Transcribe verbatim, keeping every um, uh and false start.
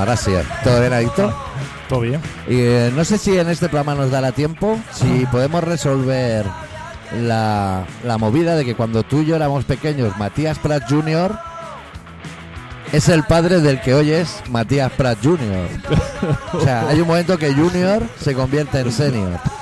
Ahora sí, ¿todo bien, Adicto? Todo bien. Y eh, no sé si en este programa nos dará tiempo, si podemos resolver la, la movida de que cuando tú y yo éramos pequeños, Matías Prat junior es el padre del que hoy es Matías Prat junior O sea, hay un momento que Junior se convierte en Senior.